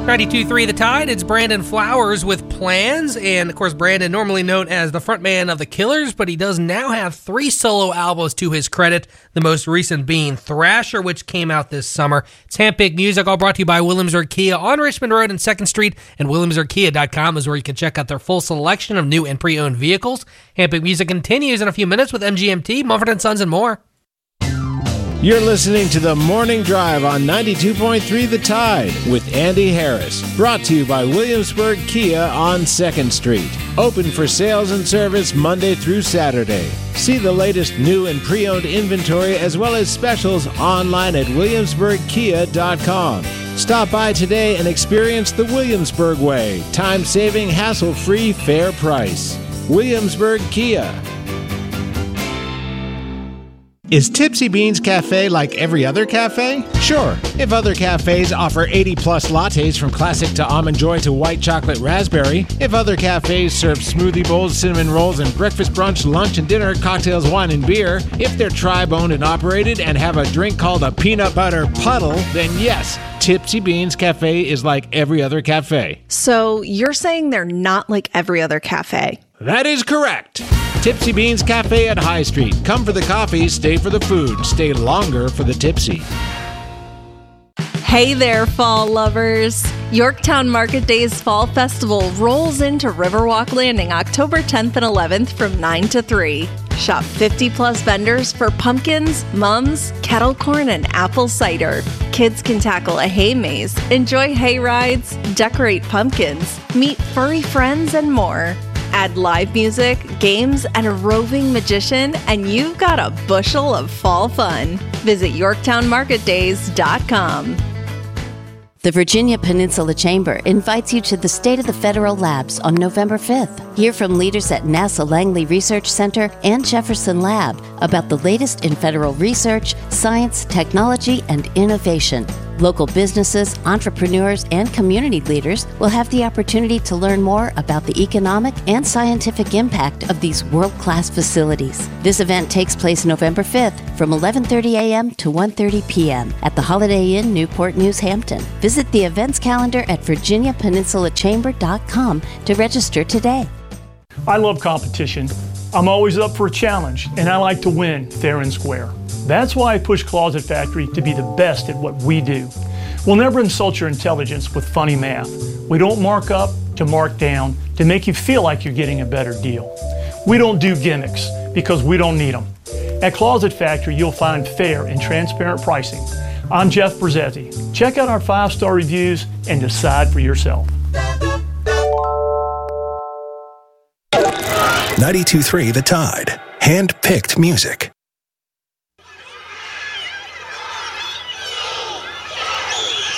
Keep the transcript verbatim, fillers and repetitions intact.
ninety-two point three The Tide, it's Brandon Flowers with Plans, and of course Brandon, normally known as the frontman of The Killers, but he does now have three solo albums to his credit, the most recent being Thrasher, which came out this summer. It's handpicked music, all brought to you by Williamsburg Kia on Richmond Road and second Street, and williamsburg kia dot com is where you can check out their full selection of new and pre-owned vehicles. Handpicked music continues in a few minutes with M G M T, Mumford and Sons, and more. You're listening to The Morning Drive on ninety-two point three The Tide with Andy Harris. Brought to you by Williamsburg Kia on second Street. Open for sales and service Monday through Saturday. See the latest new and pre-owned inventory as well as specials online at williamsburg kia dot com. Stop by today and experience the Williamsburg way. Time-saving, hassle-free, fair price. Williamsburg Kia. Is Tipsy Beans Cafe like every other cafe? Sure. If other cafes offer eighty plus lattes from classic to almond joy to white chocolate raspberry, if other cafes serve smoothie bowls, cinnamon rolls, and breakfast, brunch, lunch, and dinner, cocktails, wine, and beer, if they're tribe-owned and operated and have a drink called a peanut butter puddle, then yes, Tipsy Beans Cafe is like every other cafe. So you're saying they're not like every other cafe? That is correct. Tipsy Beans Cafe at High Street. Come for the coffee, stay for the food, stay longer for the tipsy. Hey there, fall lovers! Yorktown Market Days Fall Festival rolls into Riverwalk Landing October tenth and eleventh from nine to three. Shop fifty plus vendors for pumpkins, mums, kettle corn, and apple cider. Kids can tackle a hay maze, enjoy hay rides, decorate pumpkins, meet furry friends, and more. Add live music, games, and a roving magician, and you've got a bushel of fall fun. Visit yorktown market days dot com. The Virginia Peninsula Chamber invites you to the State of the Federal Labs on November fifth. Hear from leaders at NASA Langley Research Center and Jefferson Lab about the latest in federal research, science, technology, and innovation. Local businesses, entrepreneurs, and community leaders will have the opportunity to learn more about the economic and scientific impact of these world-class facilities. This event takes place November fifth from eleven thirty a.m. to one thirty p.m. at the Holiday Inn, Newport News, Hampton. Visit the events calendar at virginia peninsula chamber dot com to register today. I love competition. I'm always up for a challenge, and I like to win fair and square. That's why I push Closet Factory to be the best at what we do. We'll never insult your intelligence with funny math. We don't mark up to mark down to make you feel like you're getting a better deal. We don't do gimmicks because we don't need them. At Closet Factory, you'll find fair and transparent pricing. I'm Jeff Brazzetti. Check out our five-star reviews and decide for yourself. ninety-two point three The Tide. Hand-picked music.